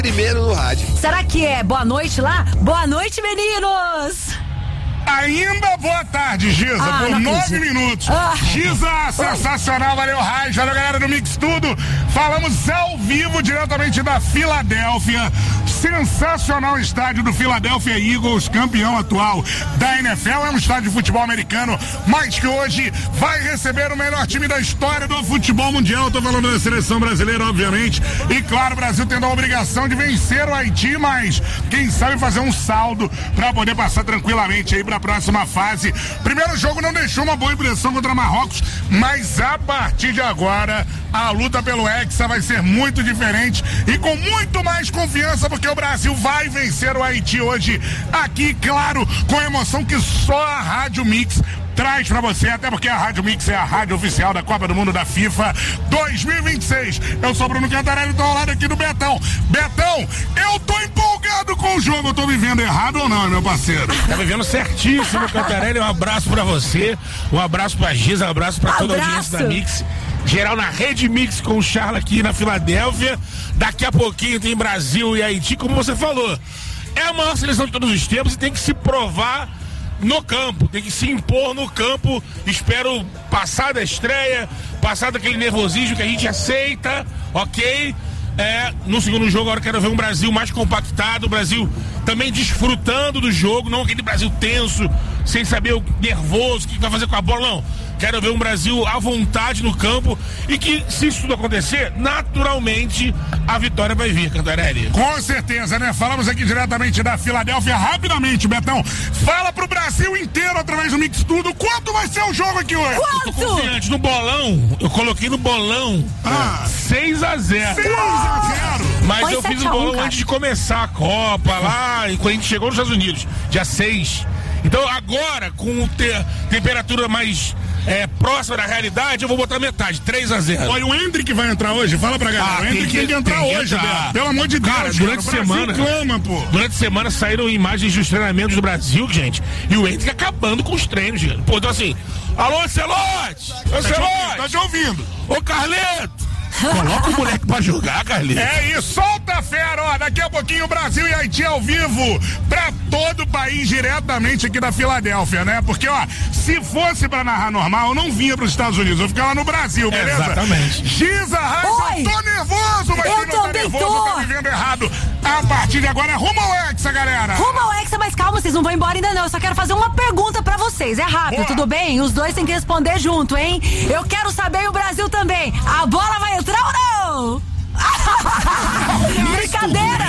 Primeiro no rádio. Será que é boa noite lá? Boa noite, meninos! Ainda boa tarde, Giza, por 9 minutos. Giza, sensacional, valeu, Raiz, valeu, galera do Mix Tudo. Falamos ao vivo, diretamente da Filadélfia. Sensacional estádio do Philadelphia Eagles, campeão atual da NFL. É um estádio de futebol americano, mas que hoje vai receber o melhor time da história do futebol mundial. Tô falando da seleção brasileira, obviamente. E claro, o Brasil tendo a obrigação de vencer o Haiti, mas quem sabe fazer um saldo para poder passar tranquilamente aí para a próxima fase. Primeiro jogo não deixou uma boa impressão contra Marrocos, mas a partir de agora a luta pelo Hexa vai ser muito diferente e com muito mais confiança, porque o Brasil vai vencer o Haiti hoje aqui, claro, com a emoção que só a Rádio Mix traz pra você, até porque a Rádio Mix é a rádio oficial da Copa do Mundo da FIFA 2026. Eu sou Bruno Cantarelli, tô ao lado aqui do Betão. Betão, eu tô empolgado com o jogo, eu tô vivendo errado ou não, meu parceiro? Tá vivendo certíssimo, Cantarelli, um abraço pra você, um abraço pra Giza, um abraço pra toda a audiência da Mix. Geral na Rede Mix com o Charla aqui na Filadélfia. Daqui a pouquinho tem Brasil e Haiti, como você falou. É a maior seleção de todos os tempos e tem que se provar no campo, tem que se impor no campo. Espero passar da estreia, passar daquele nervosismo que a gente aceita, ok? No segundo jogo agora quero ver um Brasil mais compactado, o Brasil também desfrutando do jogo, não aquele Brasil tenso, sem saber o nervoso, o que vai fazer com a bola, não. Quero ver um Brasil à vontade no campo e que, se isso tudo acontecer, naturalmente a vitória vai vir, Cantarelli. Com certeza, né? Falamos aqui diretamente da Filadélfia. Rapidamente, Betão, fala pro Brasil inteiro através do Mix Tudo. Quanto vai ser o jogo aqui hoje? Quanto? Eu tô confiante. No bolão, eu coloquei no bolão 6-0. 6-0. Mas Põe eu fiz 7 a 1, o bolão cara. antes de começar a Copa lá, quando a gente chegou nos Estados Unidos, dia 6. Então agora, com temperatura mais próxima da realidade, eu vou botar metade, 3-0. Olha, o Hendrick vai entrar hoje, fala pra galera. O Hendrick tem que entrar hoje, Beto. Pelo amor de Deus, cara, durante a semana. Clama, pô. Durante a semana saíram imagens dos treinamentos do Brasil, gente. E o Hendrick acabando com os treinos, gente. Pô, então assim, alô, Ancelotti! Tá te ouvindo. Ô, Carleto! Coloca o moleque pra jogar, Carlinhos. É isso, solta a fera, ó. Daqui a pouquinho Brasil e Haiti ao vivo pra todo o país, diretamente aqui da Filadélfia, né? Porque, ó, se fosse pra narrar normal, eu não vinha pros Estados Unidos, eu ficava lá no Brasil, beleza? Exatamente. Giza, Raíssa, tô nervoso, mas eu quem não tá nervoso tá vivendo errado. A partir de agora é rumo ao Hexa, galera. Rumo ao Hexa, mas calma, vocês não vão embora ainda não. Eu só quero fazer uma pergunta pra vocês. É rápido, Boa. tudo bem? Os dois têm que responder junto, hein? Eu quero saber, e o Brasil também. A bola vai entrar ou não? Brincadeira!